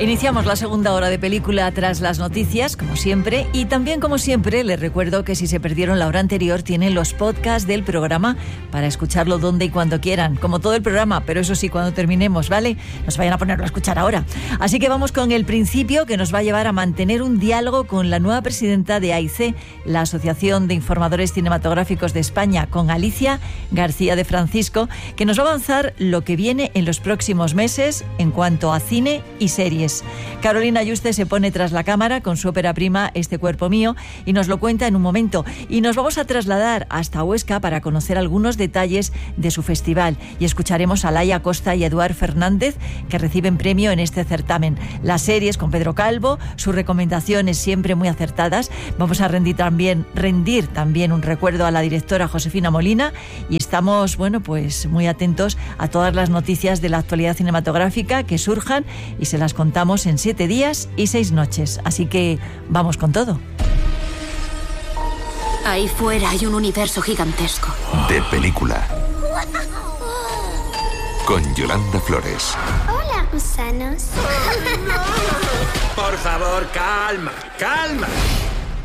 Iniciamos la segunda hora de película tras las noticias, como siempre, y también como siempre les recuerdo que si se perdieron la hora anterior tienen los podcasts del programa para escucharlo donde y cuando quieran, como todo el programa, pero eso sí, cuando terminemos, ¿vale? No se vayan a ponerlo a escuchar ahora. Así que vamos con el principio, que nos va a llevar a mantener un diálogo con la nueva presidenta de AIC, la Asociación de Informadores Cinematográficos de España, con Alicia García de Francisco, que nos va a avanzar lo que viene en los próximos meses en cuanto a cine y series. Carolina Yuste se pone tras la cámara con su ópera prima Este cuerpo mío y nos lo cuenta en un momento. Y nos vamos a trasladar hasta Huesca para conocer algunos detalles de su festival y escucharemos a Laia Costa y Eduard Fernández, que reciben premio en este certamen. Las series con Pedro Calvo, sus recomendaciones siempre muy acertadas. Vamos a rendir también un recuerdo a la directora Josefina Molina y estamos, pues muy atentos a todas las noticias de la actualidad cinematográfica que surjan y se las contamos en 7 días y 6 noches. Así que vamos con todo. Ahí fuera hay un universo gigantesco. De película. Con Yolanda Flores. Hola, gusanos. Por favor, calma.